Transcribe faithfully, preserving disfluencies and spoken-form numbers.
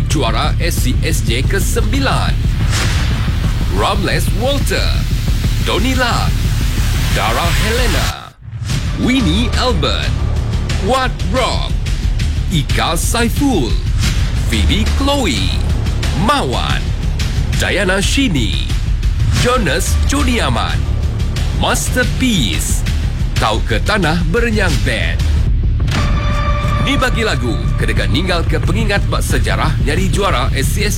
juara S C S J kesembilan. Ramles Walter, Donila, Dara Helena, Winnie Albert, Wat Rock, Ika Saiful, Phoebe Chloe, Mawan, Diana Shini, Jonas Juniaman, Masterpiece, Tau ke Tanah Berenyang Band. Dibagi lagu, kedekat ninggal ke pengingat bak sejarah nyari juara S C S